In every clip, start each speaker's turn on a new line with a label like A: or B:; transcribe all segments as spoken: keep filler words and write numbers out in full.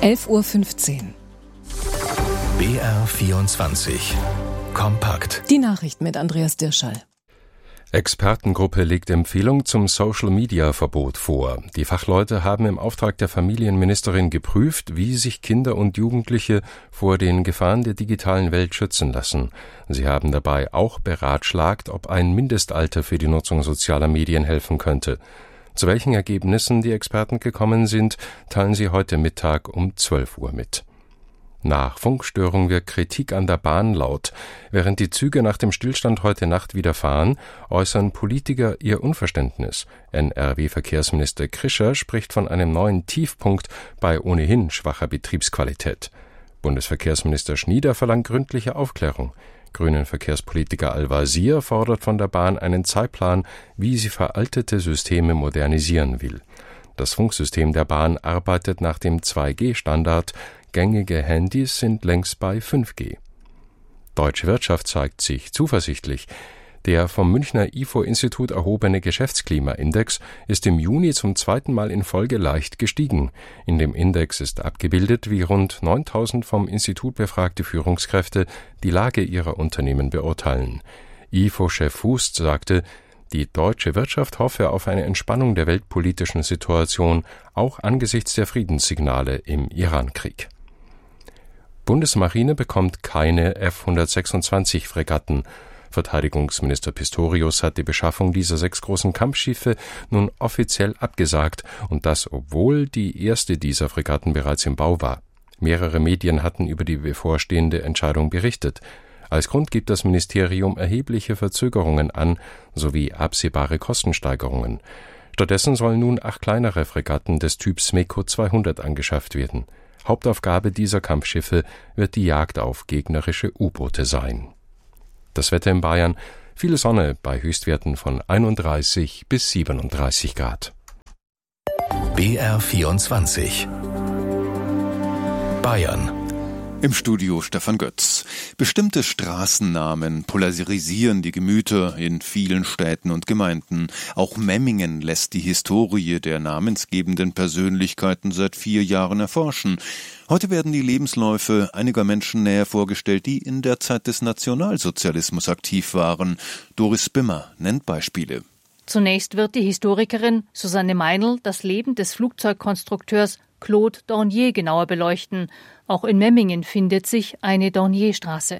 A: elf Uhr fünfzehn.
B: B R vierundzwanzig. Kompakt.
A: Die Nachricht mit Andreas Dirschall.
C: Expertengruppe legt Empfehlung zum Social-Media-Verbot vor. Die Fachleute haben im Auftrag der Familienministerin geprüft, wie sich Kinder und Jugendliche vor den Gefahren der digitalen Welt schützen lassen. Sie haben dabei auch beratschlagt, ob ein Mindestalter für die Nutzung sozialer Medien helfen könnte. Zu welchen Ergebnissen die Experten gekommen sind, teilen sie heute Mittag um zwölf Uhr mit. Nach Funkstörung wird Kritik an der Bahn laut. Während die Züge nach dem Stillstand heute Nacht wieder fahren, äußern Politiker ihr Unverständnis. N R W-Verkehrsminister Krischer spricht von einem neuen Tiefpunkt bei ohnehin schwacher Betriebsqualität. Bundesverkehrsminister Schnieder verlangt gründliche Aufklärung. Grünen Verkehrspolitiker Al-Wazir fordert von der Bahn einen Zeitplan, wie sie veraltete Systeme modernisieren will. Das Funksystem der Bahn arbeitet nach dem zwei G Standard. Gängige Handys sind längst bei fünf G. Deutsche Wirtschaft zeigt sich zuversichtlich. Der vom Münchner I F O-Institut erhobene Geschäftsklimaindex ist im Juni zum zweiten Mal in Folge leicht gestiegen. In dem Index ist abgebildet, wie rund neuntausend vom Institut befragte Führungskräfte die Lage ihrer Unternehmen beurteilen. I F O-Chef Fußt sagte, die deutsche Wirtschaft hoffe auf eine Entspannung der weltpolitischen Situation, auch angesichts der Friedenssignale im Irankrieg. Bundesmarine bekommt keine F hundertsechsundzwanzig Fregatten. Verteidigungsminister Pistorius hat die Beschaffung dieser sechs großen Kampfschiffe nun offiziell abgesagt, und das, obwohl die erste dieser Fregatten bereits im Bau war. Mehrere Medien hatten über die bevorstehende Entscheidung berichtet. Als Grund gibt das Ministerium erhebliche Verzögerungen an, sowie absehbare Kostensteigerungen. Stattdessen sollen nun acht kleinere Fregatten des Typs Meko zweihundert angeschafft werden. Hauptaufgabe dieser Kampfschiffe wird die Jagd auf gegnerische U-Boote sein. Das Wetter in Bayern: viel Sonne bei Höchstwerten von einunddreißig bis siebenunddreißig Grad.
B: B R vierundzwanzig. Bayern.
D: Im Studio Stefan Götz. Bestimmte Straßennamen polarisieren die Gemüter in vielen Städten und Gemeinden. Auch Memmingen lässt die Historie der namensgebenden Persönlichkeiten seit vier Jahren erforschen. Heute werden die Lebensläufe einiger Menschen näher vorgestellt, die in der Zeit des Nationalsozialismus aktiv waren. Doris Bimmer nennt Beispiele.
E: Zunächst wird die Historikerin Susanne Meinl das Leben des Flugzeugkonstrukteurs Claude Dornier genauer beleuchten. Auch in Memmingen findet sich eine Dornierstraße.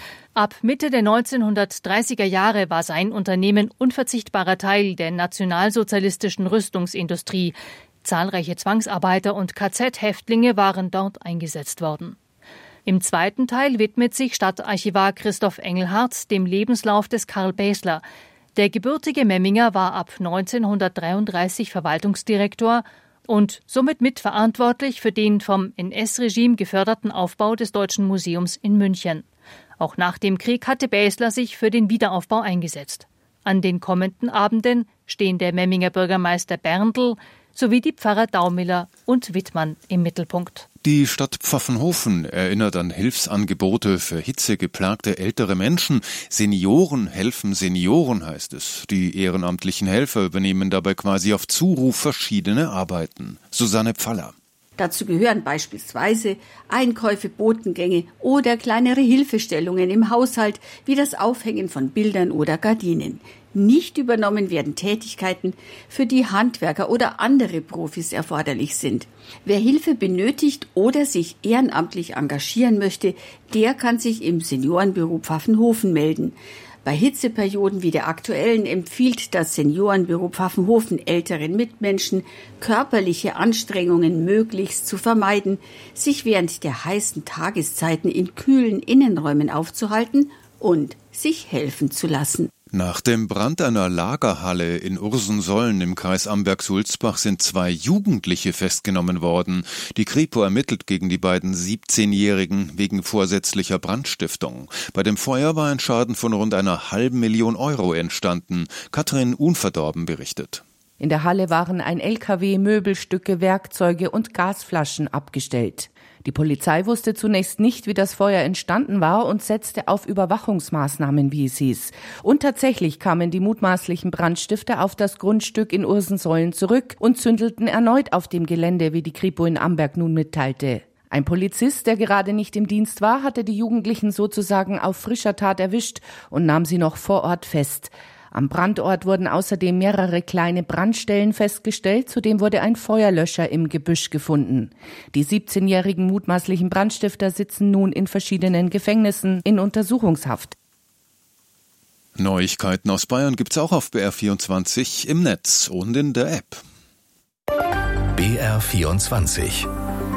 E: Ab Mitte der neunzehnhundertdreißiger Jahre war sein Unternehmen unverzichtbarer Teil der nationalsozialistischen Rüstungsindustrie. Zahlreiche Zwangsarbeiter und K Z-Häftlinge waren dort eingesetzt worden. Im zweiten Teil widmet sich Stadtarchivar Christoph Engelhardt dem Lebenslauf des Karl Baesler. Der gebürtige Memminger war ab neunzehnhundertdreiunddreißig Verwaltungsdirektor und somit mitverantwortlich für den vom N S-Regime geförderten Aufbau des Deutschen Museums in München. Auch nach dem Krieg hatte Baesler sich für den Wiederaufbau eingesetzt. An den kommenden Abenden stehen der Memminger Bürgermeister Berndl sowie die Pfarrer Daumiller und Wittmann im Mittelpunkt.
D: Die Stadt Pfaffenhofen erinnert an Hilfsangebote für hitzegeplagte ältere Menschen. Senioren helfen Senioren, heißt es. Die ehrenamtlichen Helfer übernehmen dabei quasi auf Zuruf verschiedene Arbeiten. Susanne Pfaller.
F: Dazu gehören beispielsweise Einkäufe, Botengänge oder kleinere Hilfestellungen im Haushalt, wie das Aufhängen von Bildern oder Gardinen. Nicht übernommen werden Tätigkeiten, für die Handwerker oder andere Profis erforderlich sind. Wer Hilfe benötigt oder sich ehrenamtlich engagieren möchte, der kann sich im Seniorenbüro Pfaffenhofen melden. Bei Hitzeperioden wie der aktuellen empfiehlt das Seniorenbüro Pfaffenhofen älteren Mitmenschen, körperliche Anstrengungen möglichst zu vermeiden, sich während der heißen Tageszeiten in kühlen Innenräumen aufzuhalten und sich helfen zu lassen.
D: Nach dem Brand einer Lagerhalle in Ursensollen im Kreis Amberg-Sulzbach sind zwei Jugendliche festgenommen worden. Die Kripo ermittelt gegen die beiden siebzehnjährigen wegen vorsätzlicher Brandstiftung. Bei dem Feuer war ein Schaden von rund einer halben Million Euro entstanden. Katrin Unverdorben berichtet.
G: In der Halle waren ein L K W, Möbelstücke, Werkzeuge und Gasflaschen abgestellt. Die Polizei wusste zunächst nicht, wie das Feuer entstanden war und setzte auf Überwachungsmaßnahmen, wie es hieß. Und tatsächlich kamen die mutmaßlichen Brandstifter auf das Grundstück in Ursensollen zurück und zündelten erneut auf dem Gelände, wie die Kripo in Amberg nun mitteilte. Ein Polizist, der gerade nicht im Dienst war, hatte die Jugendlichen sozusagen auf frischer Tat erwischt und nahm sie noch vor Ort fest. Am Brandort wurden außerdem mehrere kleine Brandstellen festgestellt, zudem wurde ein Feuerlöscher im Gebüsch gefunden. Die siebzehnjährigen mutmaßlichen Brandstifter sitzen nun in verschiedenen Gefängnissen in Untersuchungshaft.
D: Neuigkeiten aus Bayern gibt's auch auf B R vierundzwanzig im Netz und in der App.
B: B R vierundzwanzig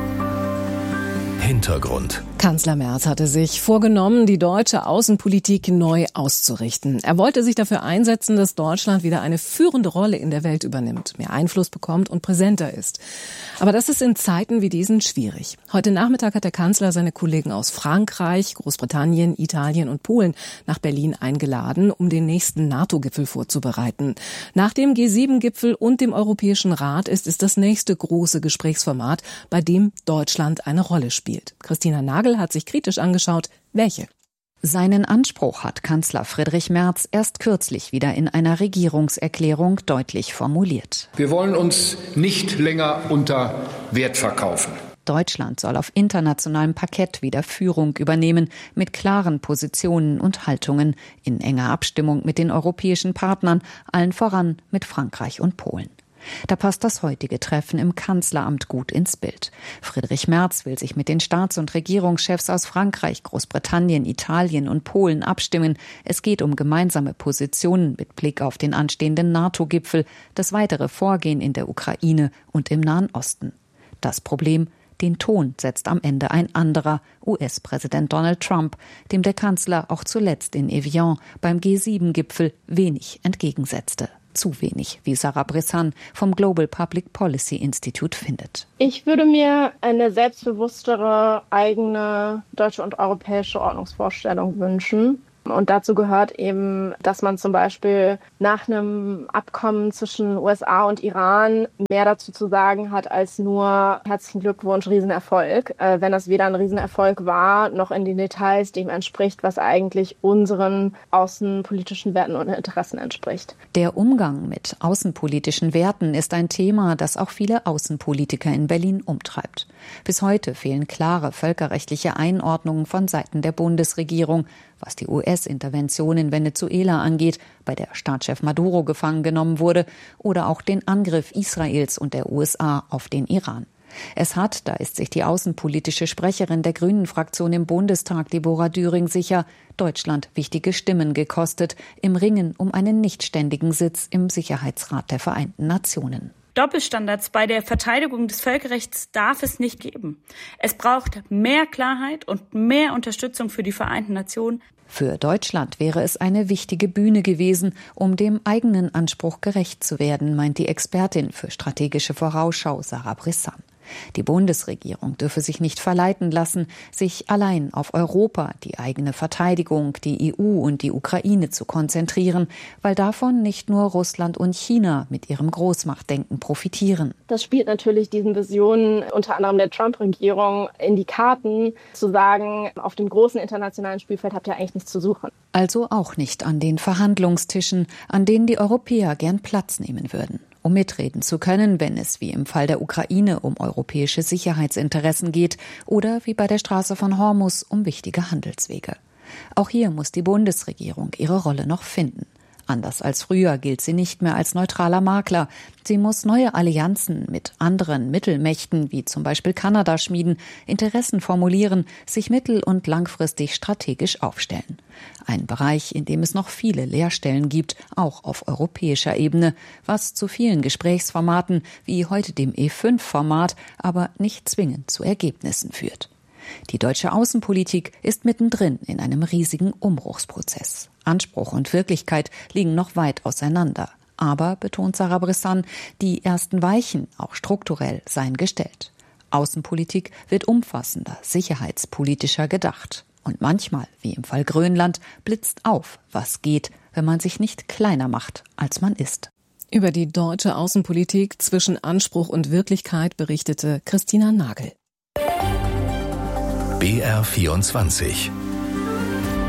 B: Hintergrund.
A: Kanzler Merz hatte sich vorgenommen, die deutsche Außenpolitik neu auszurichten. Er wollte sich dafür einsetzen, dass Deutschland wieder eine führende Rolle in der Welt übernimmt, mehr Einfluss bekommt und präsenter ist. Aber das ist in Zeiten wie diesen schwierig. Heute Nachmittag hat der Kanzler seine Kollegen aus Frankreich, Großbritannien, Italien und Polen nach Berlin eingeladen, um den nächsten NATO-Gipfel vorzubereiten. Nach dem G sieben Gipfel und dem Europäischen Rat ist es das nächste große Gesprächsformat, bei dem Deutschland eine Rolle spielt. Christina Nagel hat sich kritisch angeschaut, welche.
H: Seinen Anspruch hat Kanzler Friedrich Merz erst kürzlich wieder in einer Regierungserklärung deutlich formuliert.
I: Wir wollen uns nicht länger unter Wert verkaufen.
H: Deutschland soll auf internationalem Parkett wieder Führung übernehmen, mit klaren Positionen und Haltungen, in enger Abstimmung mit den europäischen Partnern, allen voran mit Frankreich und Polen. Da passt das heutige Treffen im Kanzleramt gut ins Bild. Friedrich Merz will sich mit den Staats- und Regierungschefs aus Frankreich, Großbritannien, Italien und Polen abstimmen. Es geht um gemeinsame Positionen mit Blick auf den anstehenden NATO-Gipfel, das weitere Vorgehen in der Ukraine und im Nahen Osten. Das Problem: den Ton setzt am Ende ein anderer, U S-Präsident Donald Trump, dem der Kanzler auch zuletzt in Evian beim G sieben Gipfel wenig entgegensetzte. Zu wenig, wie Sarah Bressan vom Global Public Policy Institute findet.
J: Ich würde mir eine selbstbewusstere eigene deutsche und europäische Ordnungsvorstellung wünschen. Und dazu gehört eben, dass man zum Beispiel nach einem Abkommen zwischen U S A und Iran mehr dazu zu sagen hat als nur herzlichen Glückwunsch, Riesenerfolg. Äh, wenn das weder ein Riesenerfolg war, noch in den Details dem entspricht, was eigentlich unseren außenpolitischen Werten und Interessen entspricht.
H: Der Umgang mit außenpolitischen Werten ist ein Thema, das auch viele Außenpolitiker in Berlin umtreibt. Bis heute fehlen klare völkerrechtliche Einordnungen von Seiten der Bundesregierung, was die U S-Intervention in Venezuela angeht, bei der Staatschef Maduro gefangen genommen wurde, oder auch den Angriff Israels und der U S A auf den Iran. Es hat, da ist sich die außenpolitische Sprecherin der Grünen-Fraktion im Bundestag, Deborah Düring, sicher, Deutschland wichtige Stimmen gekostet im Ringen um einen nichtständigen Sitz im Sicherheitsrat der Vereinten Nationen.
K: Doppelstandards bei der Verteidigung des Völkerrechts darf es nicht geben. Es braucht mehr Klarheit und mehr Unterstützung für die Vereinten Nationen.
H: Für Deutschland wäre es eine wichtige Bühne gewesen, um dem eigenen Anspruch gerecht zu werden, meint die Expertin für strategische Vorausschau Sarah Bressan. Die Bundesregierung dürfe sich nicht verleiten lassen, sich allein auf Europa, die eigene Verteidigung, die E U und die Ukraine zu konzentrieren, weil davon nicht nur Russland und China mit ihrem Großmachtdenken profitieren.
J: Das spielt natürlich diesen Visionen unter anderem der Trump-Regierung in die Karten, zu sagen, auf dem großen internationalen Spielfeld habt ihr eigentlich nichts zu suchen.
H: Also auch nicht an den Verhandlungstischen, an denen die Europäer gern Platz nehmen würden. Um mitreden zu können, wenn es wie im Fall der Ukraine um europäische Sicherheitsinteressen geht oder wie bei der Straße von Hormuz um wichtige Handelswege. Auch hier muss die Bundesregierung ihre Rolle noch finden. Anders als früher gilt sie nicht mehr als neutraler Makler. Sie muss neue Allianzen mit anderen Mittelmächten, wie zum Beispiel Kanada, schmieden, Interessen formulieren, sich mittel- und langfristig strategisch aufstellen. Ein Bereich, in dem es noch viele Leerstellen gibt, auch auf europäischer Ebene, was zu vielen Gesprächsformaten wie heute dem E fünf Format aber nicht zwingend zu Ergebnissen führt. Die deutsche Außenpolitik ist mittendrin in einem riesigen Umbruchsprozess. Anspruch und Wirklichkeit liegen noch weit auseinander. Aber, betont Sarah Bressan, die ersten Weichen, auch strukturell, seien gestellt. Außenpolitik wird umfassender, sicherheitspolitischer gedacht. Und manchmal, wie im Fall Grönland, blitzt auf, was geht, wenn man sich nicht kleiner macht, als man ist.
A: Über die deutsche Außenpolitik zwischen Anspruch und Wirklichkeit berichtete Christina Nagel.
B: B R vierundzwanzig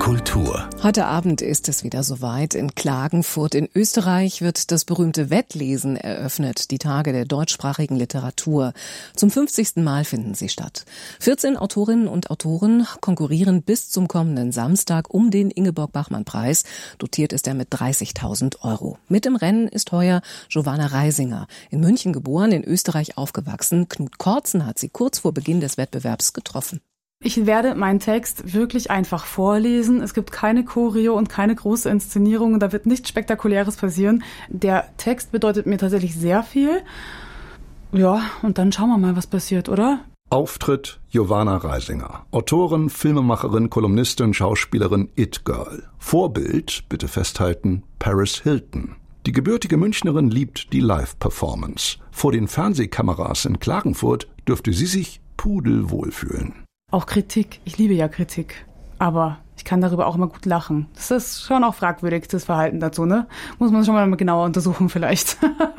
B: Kultur.
A: Heute Abend ist es wieder soweit. In Klagenfurt in Österreich wird das berühmte Wettlesen eröffnet, die Tage der deutschsprachigen Literatur. Zum fünfzigsten Mal finden sie statt. vierzehn Autorinnen und Autoren konkurrieren bis zum kommenden Samstag um den Ingeborg-Bachmann-Preis. Dotiert ist er mit dreißigtausend Euro. Mit im Rennen ist heuer Giovanna Reisinger. In München geboren, in Österreich aufgewachsen. Knut Kortzen hat sie kurz vor Beginn des Wettbewerbs getroffen.
L: Ich werde meinen Text wirklich einfach vorlesen. Es gibt keine Choreo und keine große Inszenierung. Da wird nichts Spektakuläres passieren. Der Text bedeutet mir tatsächlich sehr viel. Ja, und dann schauen wir mal, was passiert, oder?
M: Auftritt Giovanna Reisinger. Autorin, Filmemacherin, Kolumnistin, Schauspielerin, It-Girl. Vorbild, bitte festhalten, Paris Hilton. Die gebürtige Münchnerin liebt die Live-Performance. Vor den Fernsehkameras in Klagenfurt dürfte sie sich pudelwohl fühlen.
L: Auch Kritik. Ich liebe ja Kritik. Aber ich kann darüber auch immer gut lachen. Das ist schon auch fragwürdig, das Verhalten dazu, ne? Muss man schon mal genauer untersuchen vielleicht.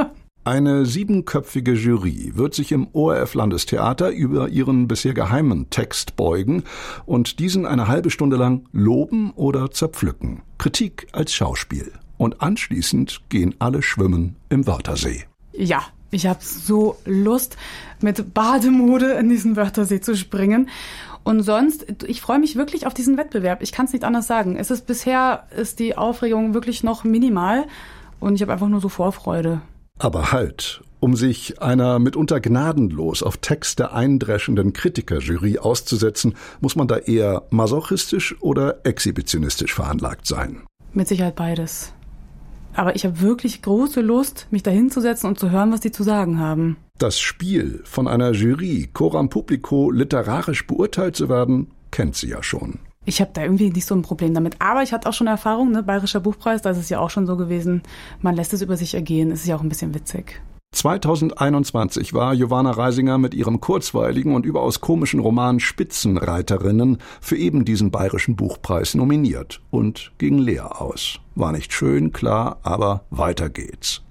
M: Eine siebenköpfige Jury wird sich im O R F-Landestheater über ihren bisher geheimen Text beugen und diesen eine halbe Stunde lang loben oder zerpflücken. Kritik als Schauspiel. Und anschließend gehen alle schwimmen im Wörthersee.
L: Ja. Ich habe so Lust, mit Bademode in diesen Wörthersee zu springen. Und sonst, ich freue mich wirklich auf diesen Wettbewerb. Ich kann es nicht anders sagen. Es ist bisher, ist die Aufregung wirklich noch minimal und ich habe einfach nur so Vorfreude.
M: Aber halt, um sich einer mitunter gnadenlos auf Texte eindreschenden Kritikerjury auszusetzen, muss man da eher masochistisch oder exhibitionistisch veranlagt sein.
L: Mit Sicherheit beides. Aber ich habe wirklich große Lust, mich da hinzusetzen und zu hören, was die zu sagen haben.
M: Das Spiel, von einer Jury coram publico literarisch beurteilt zu werden, kennt sie ja schon.
L: Ich habe da irgendwie nicht so ein Problem damit. Aber ich hatte auch schon Erfahrung, ne? Bayerischer Buchpreis, da ist es ja auch schon so gewesen. Man lässt es über sich ergehen, es ist ja auch ein bisschen witzig.
M: zweitausendeinundzwanzig war Giovanna Reisinger mit ihrem kurzweiligen und überaus komischen Roman Spitzenreiterinnen für eben diesen Bayerischen Buchpreis nominiert und ging leer aus. War nicht schön, klar, aber weiter geht's.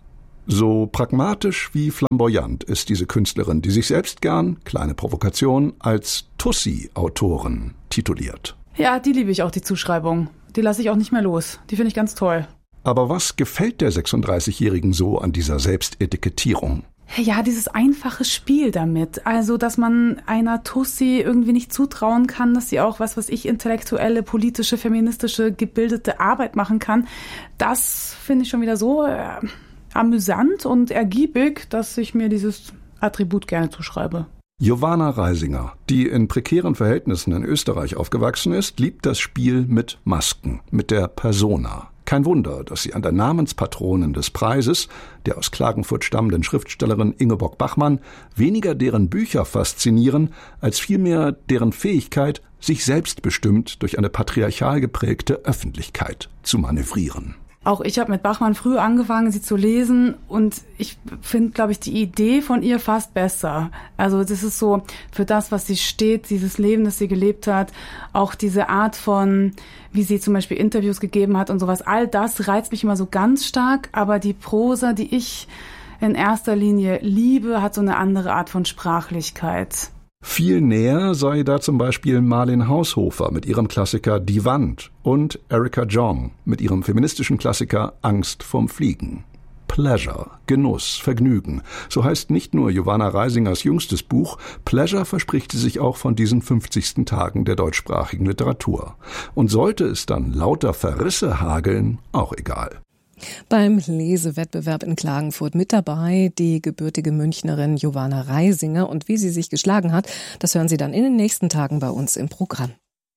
M: So pragmatisch wie flamboyant ist diese Künstlerin, die sich selbst gern, kleine Provokation, als Tussi-Autorin tituliert.
L: Ja, die liebe ich auch, die Zuschreibung. Die lasse ich auch nicht mehr los. Die finde ich ganz toll.
M: Aber was gefällt der sechsunddreißigjährigen so an dieser Selbstetikettierung?
L: Ja, dieses einfache Spiel damit. Also, dass man einer Tussi irgendwie nicht zutrauen kann, dass sie auch was, was ich, intellektuelle, politische, feministische, gebildete Arbeit machen kann. Das finde ich schon wieder so äh, amüsant und ergiebig, dass ich mir dieses Attribut gerne zuschreibe.
M: Giovanna Reisinger, die in prekären Verhältnissen in Österreich aufgewachsen ist, liebt das Spiel mit Masken, mit der Persona. Kein Wunder, dass sie an der Namenspatronin des Preises, der aus Klagenfurt stammenden Schriftstellerin Ingeborg Bachmann, weniger deren Bücher faszinieren, als vielmehr deren Fähigkeit, sich selbstbestimmt durch eine patriarchal geprägte Öffentlichkeit zu manövrieren.
L: Auch ich habe mit Bachmann früh angefangen, sie zu lesen und ich finde, glaube ich, die Idee von ihr fast besser. Also das ist so für das, was sie steht, dieses Leben, das sie gelebt hat, auch diese Art von, wie sie zum Beispiel Interviews gegeben hat und sowas, all das reizt mich immer so ganz stark, aber die Prosa, die ich in erster Linie liebe, hat so eine andere Art von Sprachlichkeit.
M: Viel näher sei da zum Beispiel Marlene Haushofer mit ihrem Klassiker Die Wand und Erika Jong mit ihrem feministischen Klassiker Angst vorm Fliegen. Pleasure, Genuss, Vergnügen. So heißt nicht nur Giovanna Reisingers jüngstes Buch, Pleasure verspricht sie sich auch von diesen fünfzigsten Tagen der deutschsprachigen Literatur. Und sollte es dann lauter Verrisse hageln, auch egal.
A: Beim Lesewettbewerb in Klagenfurt mit dabei die gebürtige Münchnerin Giovanna Reisinger. Und wie sie sich geschlagen hat, das hören Sie dann in den nächsten Tagen bei uns im Programm.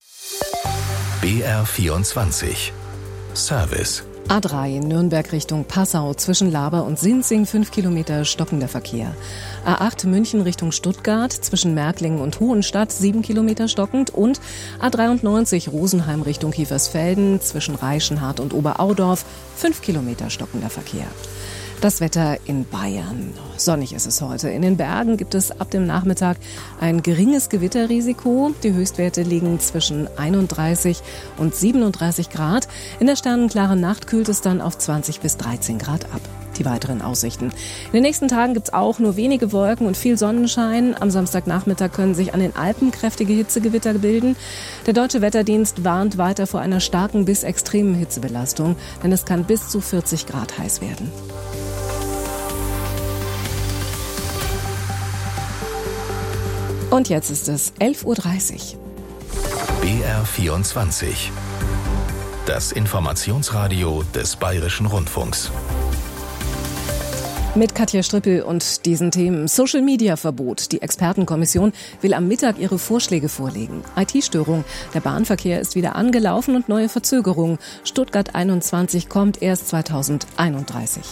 B: B R vierundzwanzig Service.
A: A drei in Nürnberg Richtung Passau zwischen Laber und Sinzing fünf Kilometer stockender Verkehr. A acht München Richtung Stuttgart zwischen Märklingen und Hohenstadt sieben Kilometer stockend und A dreiundneunzig Rosenheim Richtung Kiefersfelden zwischen Reichenhart und Oberaudorf fünf Kilometer stockender Verkehr. Das Wetter in Bayern. Sonnig ist es heute. In den Bergen gibt es ab dem Nachmittag ein geringes Gewitterrisiko. Die Höchstwerte liegen zwischen einunddreißig und siebenunddreißig Grad. In der sternenklaren Nacht kühlt es dann auf zwanzig bis dreizehn Grad ab. Die weiteren Aussichten. In den nächsten Tagen gibt es auch nur wenige Wolken und viel Sonnenschein. Am Samstagnachmittag können sich an den Alpen kräftige Hitzegewitter bilden. Der Deutsche Wetterdienst warnt weiter vor einer starken bis extremen Hitzebelastung, denn es kann bis zu vierzig Grad heiß werden. Und jetzt ist es elf Uhr dreißig.
B: B R vierundzwanzig. Das Informationsradio des Bayerischen Rundfunks.
A: Mit Katja Strippel und diesen Themen. Social-Media-Verbot. Die Expertenkommission will am Mittag ihre Vorschläge vorlegen. I T-Störung. Der Bahnverkehr ist wieder angelaufen und neue Verzögerungen. Stuttgart einundzwanzig kommt erst zweitausendeinunddreißig.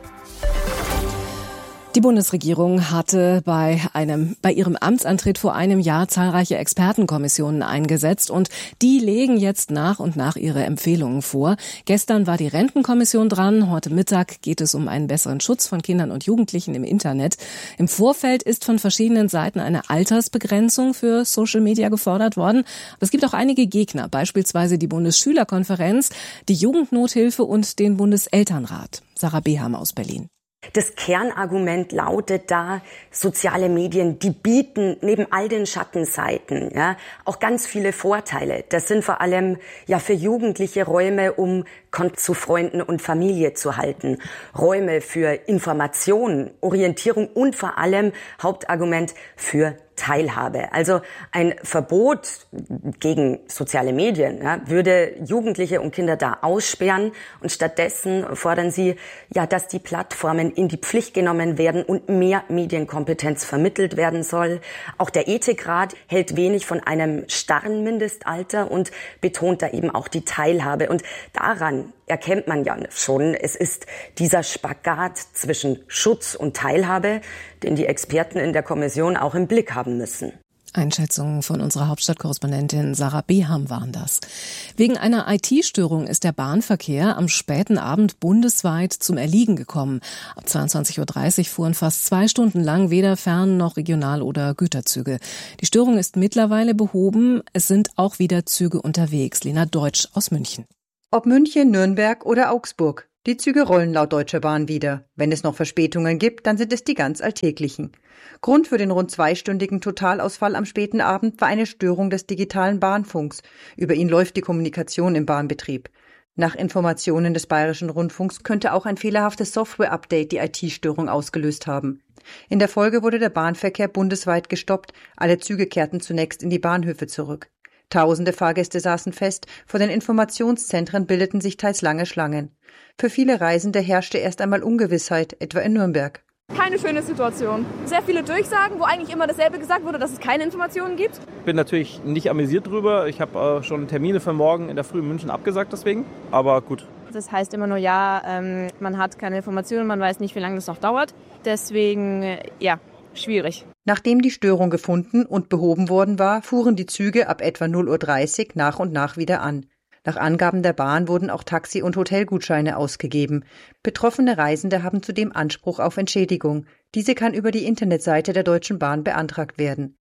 A: Die Bundesregierung hatte bei einem, bei ihrem Amtsantritt vor einem Jahr zahlreiche Expertenkommissionen eingesetzt und die legen jetzt nach und nach ihre Empfehlungen vor. Gestern war die Rentenkommission dran, heute Mittag geht es um einen besseren Schutz von Kindern und Jugendlichen im Internet. Im Vorfeld ist von verschiedenen Seiten eine Altersbegrenzung für Social Media gefordert worden. Aber es gibt auch einige Gegner, beispielsweise die Bundesschülerkonferenz, die Jugendnothilfe und den Bundeselternrat. Sarah Beham aus Berlin.
N: Das Kernargument lautet da, soziale Medien, die bieten neben all den Schattenseiten ja auch ganz viele Vorteile. Das sind vor allem ja für Jugendliche Räume, um Kontakt zu Freunden und Familie zu halten. Räume für Information, Orientierung und vor allem Hauptargument für Teilhabe. Also ein Verbot gegen soziale Medien ja, würde Jugendliche und Kinder da aussperren und stattdessen fordern sie, ja, dass die Plattformen in die Pflicht genommen werden und mehr Medienkompetenz vermittelt werden soll. Auch der Ethikrat hält wenig von einem starren Mindestalter und betont da eben auch die Teilhabe. Und daran erkennt man ja schon, es ist dieser Spagat zwischen Schutz und Teilhabe, den die Experten in der Kommission auch im Blick haben müssen.
A: Einschätzungen von unserer Hauptstadtkorrespondentin Sarah Beham waren das. Wegen einer I T-Störung ist der Bahnverkehr am späten Abend bundesweit zum Erliegen gekommen. Ab zweiundzwanzig Uhr dreißig fuhren fast zwei Stunden lang weder Fern- noch Regional- oder Güterzüge. Die Störung ist mittlerweile behoben. Es sind auch wieder Züge unterwegs. Lena Deutsch aus München.
O: Ob München, Nürnberg oder Augsburg. Die Züge rollen laut Deutscher Bahn wieder. Wenn es noch Verspätungen gibt, dann sind es die ganz alltäglichen. Grund für den rund zweistündigen Totalausfall am späten Abend war eine Störung des digitalen Bahnfunks. Über ihn läuft die Kommunikation im Bahnbetrieb. Nach Informationen des Bayerischen Rundfunks könnte auch ein fehlerhaftes Software-Update die I T-Störung ausgelöst haben. In der Folge wurde der Bahnverkehr bundesweit gestoppt. Alle Züge kehrten zunächst in die Bahnhöfe zurück. Tausende Fahrgäste saßen fest, vor den Informationszentren bildeten sich teils lange Schlangen. Für viele Reisende herrschte erst einmal Ungewissheit, etwa in Nürnberg.
P: Keine schöne Situation. Sehr viele Durchsagen, wo eigentlich immer dasselbe gesagt wurde, dass es keine Informationen gibt.
Q: Ich bin natürlich nicht amüsiert drüber. Ich habe äh, schon Termine für morgen in der Früh in München abgesagt deswegen, aber gut.
P: Das heißt immer nur, ja, ähm, man hat keine Informationen, man weiß nicht, wie lange das noch dauert. Deswegen, äh, ja, schwierig.
O: Nachdem die Störung gefunden und behoben worden war, fuhren die Züge ab etwa null Uhr dreißig nach und nach wieder an. Nach Angaben der Bahn wurden auch Taxi- und Hotelgutscheine ausgegeben. Betroffene Reisende haben zudem Anspruch auf Entschädigung. Diese kann über die Internetseite der Deutschen Bahn beantragt werden.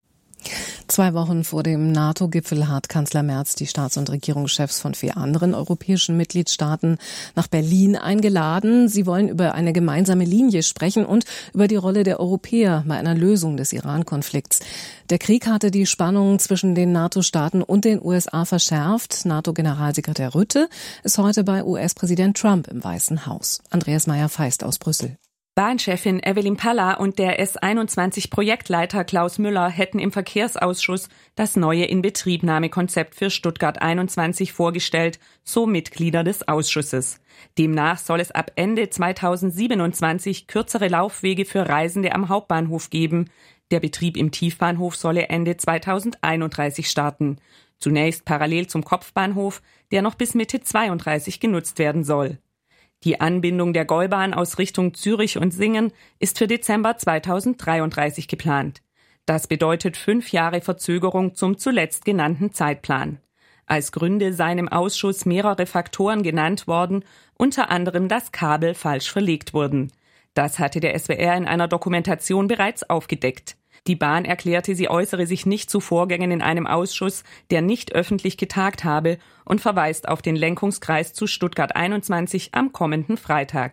A: Zwei Wochen vor dem NATO-Gipfel hat Kanzler Merz die Staats- und Regierungschefs von vier anderen europäischen Mitgliedstaaten nach Berlin eingeladen. Sie wollen über eine gemeinsame Linie sprechen und über die Rolle der Europäer bei einer Lösung des Iran-Konflikts. Der Krieg hatte die Spannungen zwischen den NATO-Staaten und den U S A verschärft. NATO-Generalsekretär Rutte ist heute bei U S-Präsident Trump im Weißen Haus. Andreas Meyer-Feist aus Brüssel.
R: Bahnchefin Evelyn Palla und der S einundzwanzig-Projektleiter Klaus Müller hätten im Verkehrsausschuss das neue Inbetriebnahmekonzept für Stuttgart einundzwanzig vorgestellt, so Mitglieder des Ausschusses. Demnach soll es ab Ende zweitausendsiebenundzwanzig kürzere Laufwege für Reisende am Hauptbahnhof geben. Der Betrieb im Tiefbahnhof solle Ende zweitausendeinunddreißig starten. Zunächst parallel zum Kopfbahnhof, der noch bis Mitte zweiunddreißig genutzt werden soll. Die Anbindung der Gäubahn aus Richtung Zürich und Singen ist für Dezember zweitausenddreiunddreißig geplant. Das bedeutet fünf Jahre Verzögerung zum zuletzt genannten Zeitplan. Als Gründe seien im Ausschuss mehrere Faktoren genannt worden, unter anderem, dass Kabel falsch verlegt wurden. Das hatte der S W R in einer Dokumentation bereits aufgedeckt. Die Bahn erklärte, sie äußere sich nicht zu Vorgängen in einem Ausschuss, der nicht öffentlich getagt habe, und verweist auf den Lenkungskreis zu Stuttgart einundzwanzig am kommenden Freitag.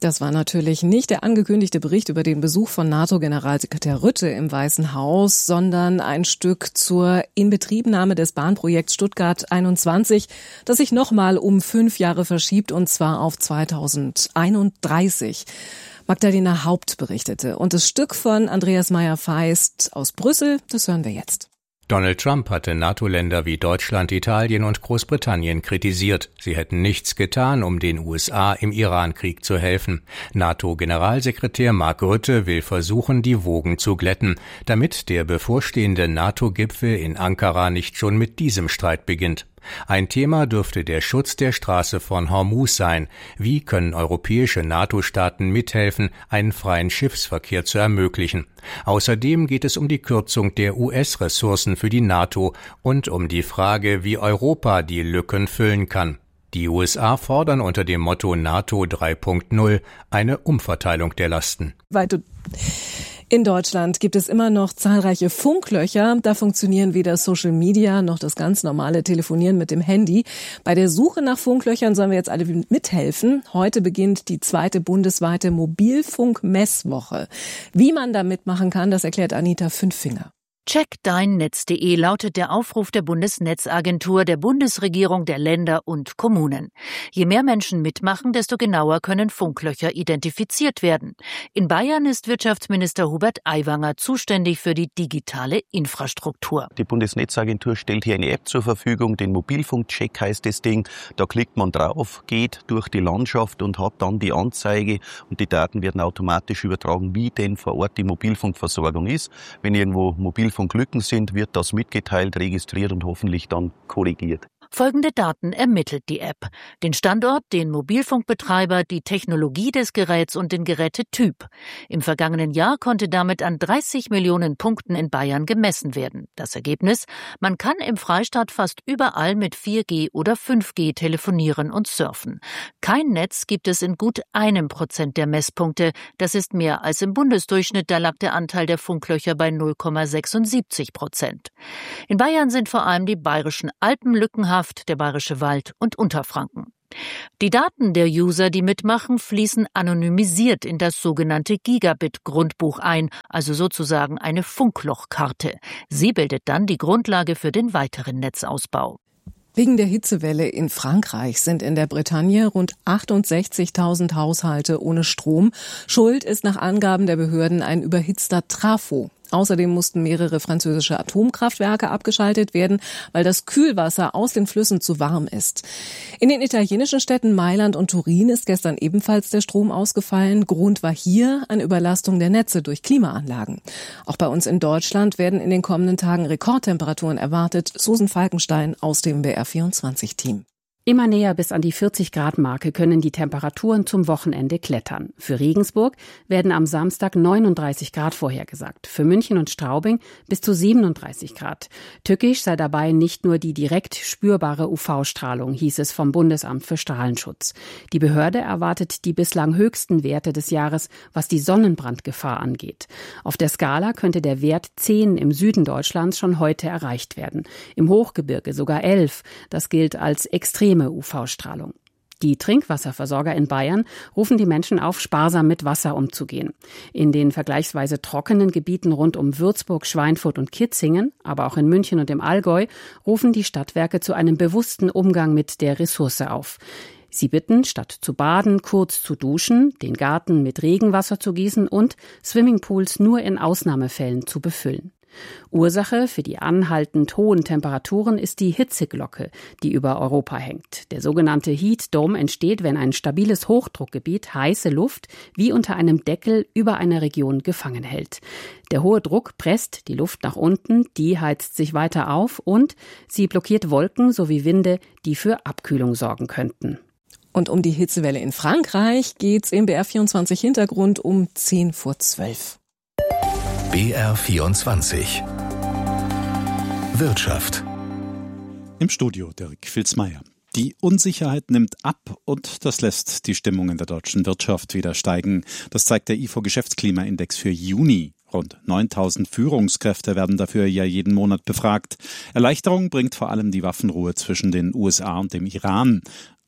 A: Das war natürlich nicht der angekündigte Bericht über den Besuch von NATO-Generalsekretär Rutte im Weißen Haus, sondern ein Stück zur Inbetriebnahme des Bahnprojekts Stuttgart einundzwanzig, das sich nochmal um fünf Jahre verschiebt, und zwar auf zweitausendeinunddreißig. Magdalena Haupt berichtete. Und das Stück von Andreas Meyer-Feist aus Brüssel, das hören wir jetzt.
S: Donald Trump hatte NATO-Länder wie Deutschland, Italien und Großbritannien kritisiert. Sie hätten nichts getan, um den U S A im Iran-Krieg zu helfen. NATO-Generalsekretär Mark Rutte will versuchen, die Wogen zu glätten, damit der bevorstehende NATO-Gipfel in Ankara nicht schon mit diesem Streit beginnt. Ein Thema dürfte der Schutz der Straße von Hormuz sein. Wie können europäische NATO-Staaten mithelfen, einen freien Schiffsverkehr zu ermöglichen? Außerdem geht es um die Kürzung der U S-Ressourcen für die NATO und um die Frage, wie Europa die Lücken füllen kann. Die U S A fordern unter dem Motto NATO drei Punkt null eine Umverteilung der Lasten.
A: In Deutschland gibt es immer noch zahlreiche Funklöcher. Da funktionieren weder Social Media noch das ganz normale Telefonieren mit dem Handy. Bei der Suche nach Funklöchern sollen wir jetzt alle mithelfen. Heute beginnt die zweite bundesweite Mobilfunk-Messwoche. Wie man da mitmachen kann, das erklärt Anita Fünffinger.
T: check dein netz punkt de lautet der Aufruf der Bundesnetzagentur, der Bundesregierung, der Länder und Kommunen. Je mehr Menschen mitmachen, desto genauer können Funklöcher identifiziert werden. In Bayern ist Wirtschaftsminister Hubert Aiwanger zuständig für die digitale Infrastruktur.
U: Die Bundesnetzagentur stellt hier eine App zur Verfügung, den Mobilfunkcheck heißt das Ding. Da klickt man drauf, geht durch die Landschaft und hat dann die Anzeige und die Daten werden automatisch übertragen, wie denn vor Ort die Mobilfunkversorgung ist. Wenn irgendwo Mobilfunk von Lücken sind, wird das mitgeteilt, registriert und hoffentlich dann korrigiert.
T: Folgende Daten ermittelt die App: den Standort, den Mobilfunkbetreiber, die Technologie des Geräts und den Gerätetyp. Im vergangenen Jahr konnte damit an dreißig Millionen Punkten in Bayern gemessen werden. Das Ergebnis: Man kann im Freistaat fast überall mit vier G oder fünf G telefonieren und surfen. Kein Netz gibt es in gut einem Prozent der Messpunkte. Das ist mehr als im Bundesdurchschnitt. Da lag der Anteil der Funklöcher bei null Komma sechsundsiebzig Prozent. In Bayern sind vor allem die bayerischen Alpen lückenhaft, der Bayerische Wald und Unterfranken. Die Daten der User, die mitmachen, fließen anonymisiert in das sogenannte Gigabit-Grundbuch ein, also sozusagen eine Funklochkarte. Sie bildet dann die Grundlage für den weiteren Netzausbau.
A: Wegen der Hitzewelle in Frankreich sind in der Bretagne rund achtundsechzigtausend Haushalte ohne Strom. Schuld ist nach Angaben der Behörden ein überhitzter Trafo. Außerdem mussten mehrere französische Atomkraftwerke abgeschaltet werden, weil das Kühlwasser aus den Flüssen zu warm ist. In den italienischen Städten Mailand und Turin ist gestern ebenfalls der Strom ausgefallen. Grund war hier eine Überlastung der Netze durch Klimaanlagen. Auch bei uns in Deutschland werden in den kommenden Tagen Rekordtemperaturen erwartet. Susan Falkenstein aus dem B R vierundzwanzig-Team.
V: Immer näher bis an die vierzig-Grad-Marke können die Temperaturen zum Wochenende klettern. Für Regensburg werden am Samstag neununddreißig Grad vorhergesagt, für München und Straubing bis zu siebenunddreißig Grad. Tückisch sei dabei nicht nur die direkt spürbare U V-Strahlung, hieß es vom Bundesamt für Strahlenschutz. Die Behörde erwartet die bislang höchsten Werte des Jahres, was die Sonnenbrandgefahr angeht. Auf der Skala könnte der Wert zehn im Süden Deutschlands schon heute erreicht werden. Im Hochgebirge sogar elf. Das gilt als extrem U V-Strahlung. Die Trinkwasserversorger in Bayern rufen die Menschen auf, sparsam mit Wasser umzugehen. In den vergleichsweise trockenen Gebieten rund um Würzburg, Schweinfurt und Kitzingen, aber auch in München und im Allgäu, rufen die Stadtwerke zu einem bewussten Umgang mit der Ressource auf. Sie bitten, statt zu baden, kurz zu duschen, den Garten mit Regenwasser zu gießen und Swimmingpools nur in Ausnahmefällen zu befüllen. Ursache für die anhaltend hohen Temperaturen ist die Hitzeglocke, die über Europa hängt. Der sogenannte Heat Dome entsteht, wenn ein stabiles Hochdruckgebiet heiße Luft wie unter einem Deckel über einer Region gefangen hält. Der hohe Druck presst die Luft nach unten, die heizt sich weiter auf und sie blockiert Wolken sowie Winde, die für Abkühlung sorgen könnten.
A: Und um die Hitzewelle in Frankreich geht's im B R vierundzwanzig Hintergrund um zehn vor zwölf.
B: B R vierundzwanzig Wirtschaft.
W: Im Studio Dirk Filzmeier. Die Unsicherheit nimmt ab und das lässt die Stimmung in der deutschen Wirtschaft wieder steigen. Das zeigt der I F O-Geschäftsklimaindex für Juni. Rund neuntausend Führungskräfte werden dafür ja jeden Monat befragt. Erleichterung bringt vor allem die Waffenruhe zwischen den U S A und dem Iran.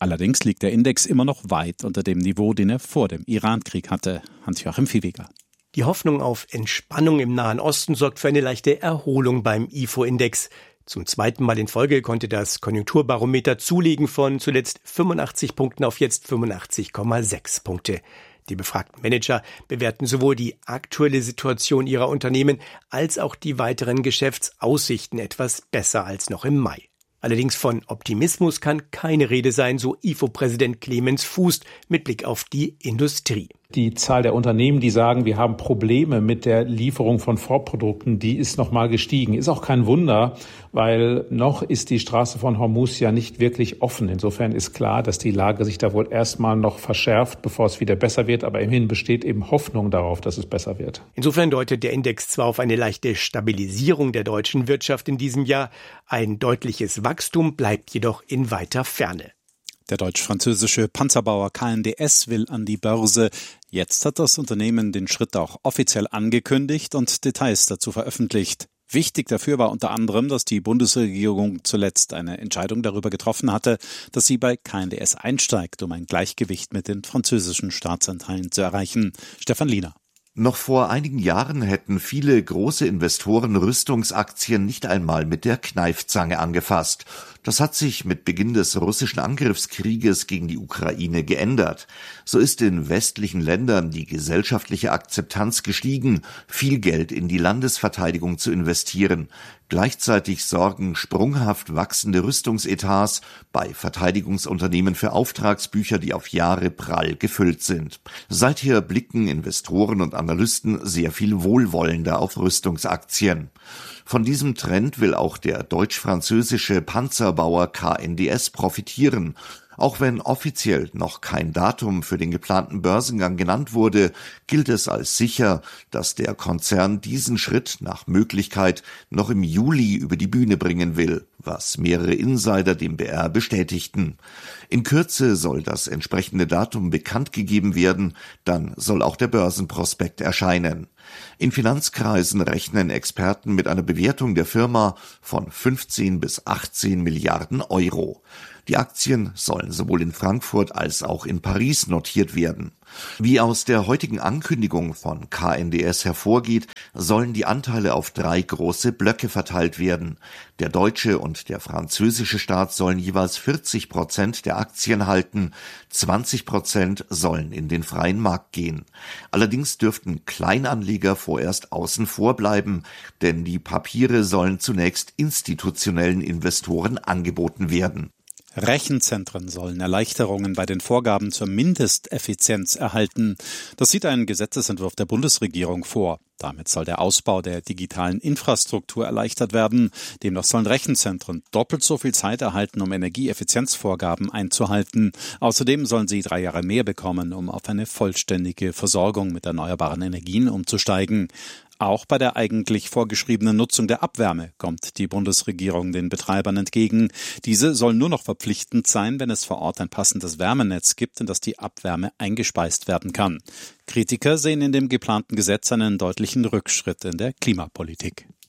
W: Allerdings liegt der Index immer noch weit unter dem Niveau, den er vor dem Iran-Krieg hatte. Hans-Joachim Viehweger.
C: Die Hoffnung auf Entspannung im Nahen Osten sorgt für eine leichte Erholung beim I F O-Index. Zum zweiten Mal in Folge konnte das Konjunkturbarometer zulegen von zuletzt fünfundachtzig Punkten auf jetzt fünfundachtzig Komma sechs Punkte. Die befragten Manager bewerten sowohl die aktuelle Situation ihrer Unternehmen als auch die weiteren Geschäftsaussichten etwas besser als noch im Mai. Allerdings von Optimismus kann keine Rede sein, so I F O-Präsident Clemens Fuß mit Blick auf die Industrie.
E: Die Zahl der Unternehmen, die sagen, wir haben Probleme mit der Lieferung von Vorprodukten, die ist nochmal gestiegen. Ist auch kein Wunder, weil noch ist die Straße von Hormuz ja nicht wirklich offen. Insofern ist klar, dass die Lage sich da wohl erstmal noch verschärft, bevor es wieder besser wird. Aber immerhin besteht eben Hoffnung darauf, dass es besser wird.
C: Insofern deutet der Index zwar auf eine leichte Stabilisierung der deutschen Wirtschaft in diesem Jahr, ein deutliches Wachstum bleibt jedoch in weiter Ferne.
W: Der deutsch-französische Panzerbauer K N D S will an die Börse. Jetzt hat das Unternehmen den Schritt auch offiziell angekündigt und Details dazu veröffentlicht. Wichtig dafür war unter anderem, dass die Bundesregierung zuletzt eine Entscheidung darüber getroffen hatte, dass sie bei K N D S einsteigt, um ein Gleichgewicht mit den französischen Staatsanteilen zu erreichen. Stefan Liener.
F: Noch vor einigen Jahren hätten viele große Investoren Rüstungsaktien nicht einmal mit der Kneifzange angefasst. Das hat sich mit Beginn des russischen Angriffskrieges gegen die Ukraine geändert. So ist in westlichen Ländern die gesellschaftliche Akzeptanz gestiegen, viel Geld in die Landesverteidigung zu investieren. Gleichzeitig sorgen sprunghaft wachsende Rüstungsetats bei Verteidigungsunternehmen für Auftragsbücher, die auf Jahre prall gefüllt sind. Seither blicken Investoren und Analysten sehr viel wohlwollender auf Rüstungsaktien. Von diesem Trend will auch der deutsch-französische Panzerbauer K N D S profitieren. Auch wenn offiziell noch kein Datum für den geplanten Börsengang genannt wurde, gilt es als sicher, dass der Konzern diesen Schritt nach Möglichkeit noch im Juli über die Bühne bringen will, was mehrere Insider dem B R bestätigten. In Kürze soll das entsprechende Datum bekannt gegeben werden, dann soll auch der Börsenprospekt erscheinen. In Finanzkreisen rechnen Experten mit einer Bewertung der Firma von fünfzehn bis achtzehn Milliarden Euro. Die Aktien sollen sowohl in Frankfurt als auch in Paris notiert werden. Wie aus der heutigen Ankündigung von K N D S hervorgeht, sollen die Anteile auf drei große Blöcke verteilt werden. Der deutsche und der französische Staat sollen jeweils vierzig Prozent der Aktien halten, zwanzig Prozent sollen in den freien Markt gehen. Allerdings dürften Kleinanleger vorerst außen vor bleiben, denn die Papiere sollen zunächst institutionellen Investoren angeboten werden.
W: Rechenzentren sollen Erleichterungen bei den Vorgaben zur Mindesteffizienz erhalten. Das sieht ein Gesetzesentwurf der Bundesregierung vor. Damit soll der Ausbau der digitalen Infrastruktur erleichtert werden. Demnach sollen Rechenzentren doppelt so viel Zeit erhalten, um Energieeffizienzvorgaben einzuhalten. Außerdem sollen sie drei Jahre mehr bekommen, um auf eine vollständige Versorgung mit erneuerbaren Energien umzusteigen. Auch bei der eigentlich vorgeschriebenen Nutzung der Abwärme kommt die Bundesregierung den Betreibern entgegen. Diese sollen nur noch verpflichtend sein, wenn es vor Ort ein passendes Wärmenetz gibt, in das die Abwärme eingespeist werden kann. Kritiker sehen in dem geplanten Gesetz einen deutlichen Rückschritt in der Klimapolitik.